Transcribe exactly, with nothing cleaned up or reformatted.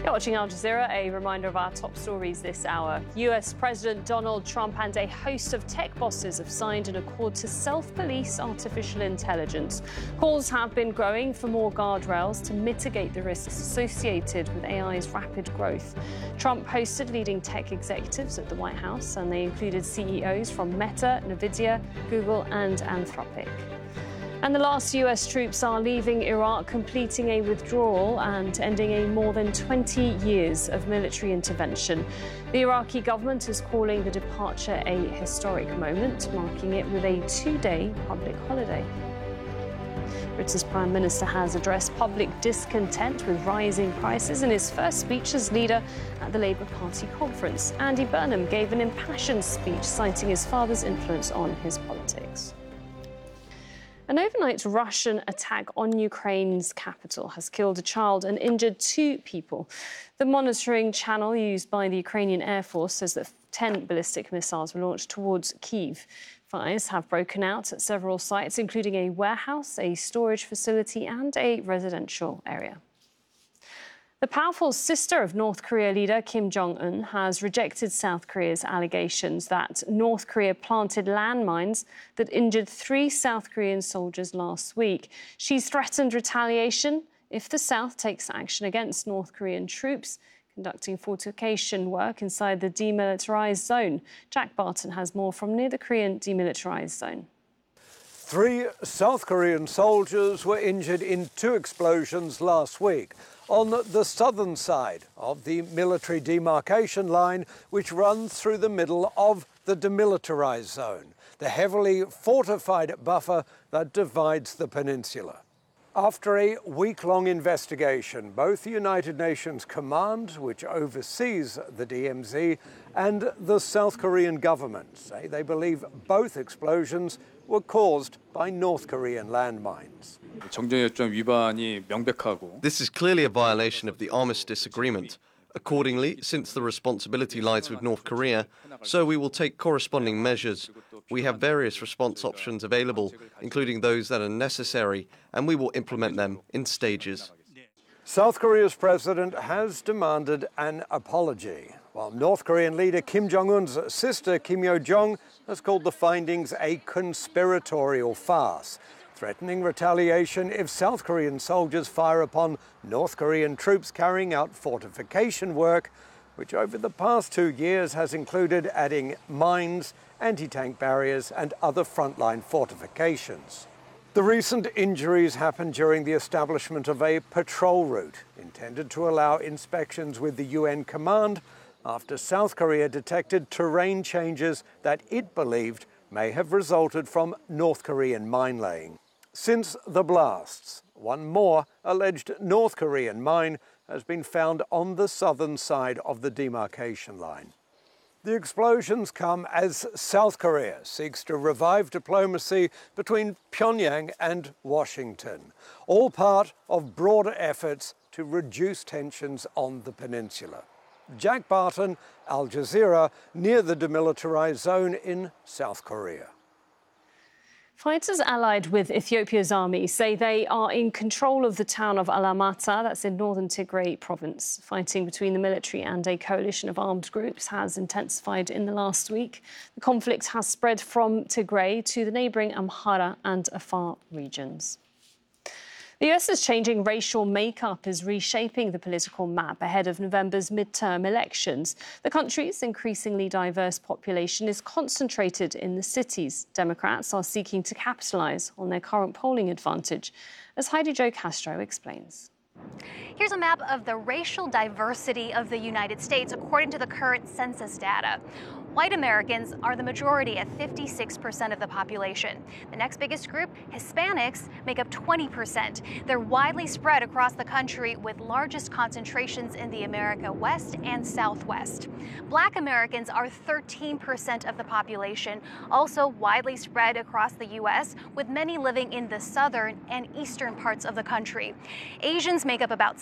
You're watching Al Jazeera. A reminder of our top stories this hour. U S President Donald Trump and a host of tech bosses have signed an accord to self-police artificial intelligence. Calls have been growing for more guardrails to mitigate the risks associated with A I's rapid growth. Trump hosted leading tech executives at the White House, and they included C E Os from Meta, Nvidia, Google, and Anthropic. And the last U S troops are leaving Iraq, completing a withdrawal and ending a more than twenty years of military intervention. The Iraqi government is calling the departure a historic moment, marking it with a two-day public holiday. Britain's Prime Minister has addressed public discontent with rising prices in his first speech as leader at the Labour Party conference. Andy Burnham gave an impassioned speech citing his father's influence on his politics. An overnight Russian attack on Ukraine's capital has killed a child and injured two people. The monitoring channel used by the Ukrainian Air Force says that ten ballistic missiles were launched towards Kyiv. Fires have broken out at several sites, including a warehouse, a storage facility, and a residential area. The powerful sister of North Korea leader Kim Jong-un has rejected South Korea's allegations that North Korea planted landmines that injured three South Korean soldiers last week. She's threatened retaliation if the South takes action against North Korean troops conducting fortification work inside the demilitarized zone. Jack Barton has more from near the Korean demilitarized zone. Three South Korean soldiers were injured in two explosions last week on the southern side of the military demarcation line, which runs through the middle of the demilitarized zone, the heavily fortified buffer that divides the peninsula. After a week-long investigation, both the United Nations Command, which oversees the D M Z, and the South Korean government say they believe both explosions were caused by North Korean landmines. This is clearly a violation of the armistice agreement. Accordingly, since the responsibility lies with North Korea, so we will take corresponding measures. We have various response options available, including those that are necessary, and we will implement them in stages. South Korea's president has demanded an apology, while North Korean leader Kim Jong-un's sister Kim Yo-jong has called the findings a conspiratorial farce, threatening retaliation if South Korean soldiers fire upon North Korean troops carrying out fortification work, which over the past two years has included adding mines, anti-tank barriers, and other frontline fortifications. The recent injuries happened during the establishment of a patrol route intended to allow inspections with the U N command after South Korea detected terrain changes that it believed may have resulted from North Korean mine laying. Since the blasts, one more alleged North Korean mine has been found on the southern side of the demarcation line. The explosions come as South Korea seeks to revive diplomacy between Pyongyang and Washington, all part of broader efforts to reduce tensions on the peninsula. Jack Barton, Al Jazeera, near the demilitarized zone in South Korea. Fighters allied with Ethiopia's army say they are in control of the town of Alamata, that's in northern Tigray province. Fighting between the military and a coalition of armed groups has intensified in the last week. The conflict has spread from Tigray to the neighbouring Amhara and Afar regions. The U S's changing racial makeup is reshaping the political map ahead of November's midterm elections. The country's increasingly diverse population is concentrated in the cities. Democrats are seeking to capitalise on their current polling advantage, as Heidi Jo Castro explains. Here's a map of the racial diversity of the United States according to the current census data. White Americans are the majority at fifty-six percent of the population. The next biggest group, Hispanics, make up twenty percent. They're widely spread across the country with largest concentrations in the America West and Southwest. Black Americans are thirteen percent of the population, also widely spread across the U S, with many living in the southern and eastern parts of the country. Asians make up about